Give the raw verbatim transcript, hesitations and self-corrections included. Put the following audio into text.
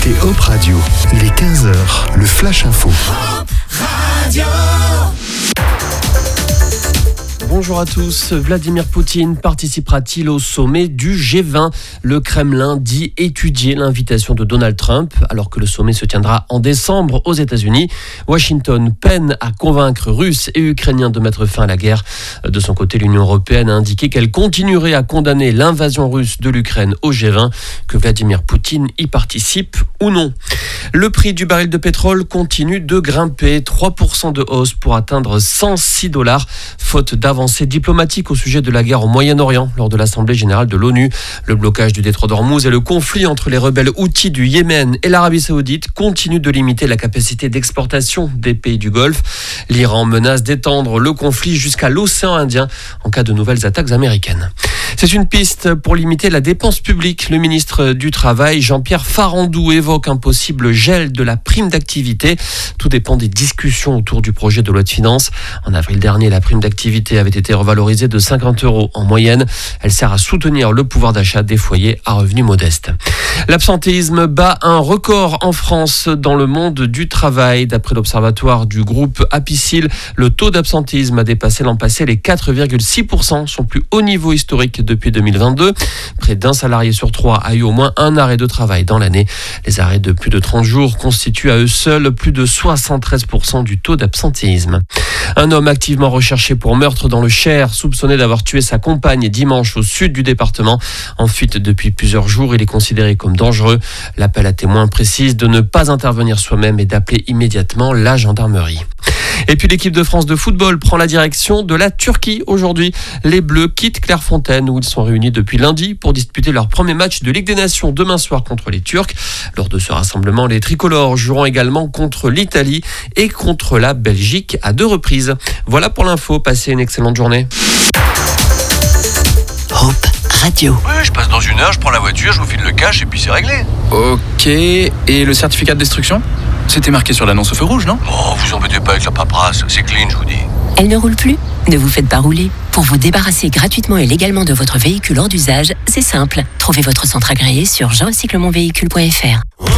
écoutez Hop Radio. Il est quinze heures, le Flash Info. Hop Radio. Bonjour à tous. Vladimir Poutine participera-t-il au sommet du G vingt ? Le Kremlin dit étudier l'invitation de Donald Trump alors que le sommet se tiendra en décembre aux États-Unis. Washington peine à convaincre Russes et Ukrainiens de mettre fin à la guerre. De son côté, l'Union européenne a indiqué qu'elle continuerait à condamner l'invasion russe de l'Ukraine au G vingt, que Vladimir Poutine y participe ou non. Le prix du baril de pétrole continue de grimper, trois pour cent de hausse pour atteindre cent six dollars, faute d'avancées diplomatiques au sujet de la guerre au Moyen-Orient lors de l'Assemblée générale de l'ONU. Le blocage du détroit d'Ormuz et le conflit entre les rebelles houthis du Yémen et l'Arabie saoudite continuent de limiter la capacité d'exportation des pays du Golfe. L'Iran menace d'étendre le conflit jusqu'à l'océan Indien en cas de nouvelles attaques américaines. C'est une piste pour limiter la dépense publique. Le ministre du Travail, Jean-Pierre Farandou, évoque un possible gel de la prime d'activité. Tout dépend des discussions autour du projet de loi de finances. En avril dernier, la prime d'activité avait été revalorisée de cinquante euros en moyenne. Elle sert à soutenir le pouvoir d'achat des foyers à revenus modestes. L'absentéisme bat un record en France dans le monde du travail. D'après l'observatoire du groupe Apicil, le taux d'absentéisme a dépassé l'an passé les quatre virgule six pour cent, son plus haut niveau historique depuis deux mille vingt-deux. Près d'un salarié sur trois a eu au moins un arrêt de travail dans l'année. Les arrêts de plus de trente jours constituent à eux seuls plus de soixante-treize pour cent du taux d'absentéisme. Un homme activement recherché pour meurtre dans le Cher, soupçonné d'avoir tué sa compagne dimanche au sud du département. En fuite depuis plusieurs jours, il est considéré comme dangereux. L'appel à témoins précise de ne pas intervenir soi-même et d'appeler immédiatement la gendarmerie. Et puis l'équipe de France de football prend la direction de la Turquie aujourd'hui. Les Bleus quittent Clairefontaine où ils sont réunis depuis lundi pour disputer leur premier match de Ligue des Nations demain soir contre les Turcs. Lors de ce rassemblement, les tricolores joueront également contre l'Italie et contre la Belgique à deux reprises. Voilà pour l'info, passez une excellente journée. Hop Radio. Ouais, je passe dans une heure, je prends la voiture, je vous file le cash et puis c'est réglé. Ok, et le certificat de destruction ? C'était marqué sur l'annonce au feu rouge, non ? Oh, vous embêtez pas avec la paperasse, c'est clean, je vous dis. Elle ne roule plus ? Ne vous faites pas rouler. Pour vous débarrasser gratuitement et légalement de votre véhicule hors d'usage, c'est simple. Trouvez votre centre agréé sur je recycle mon véhicule point f r.